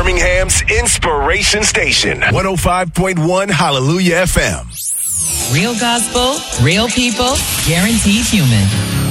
Birmingham's Inspiration Station. 105.1 Hallelujah FM. Real gospel, real people, guaranteed human.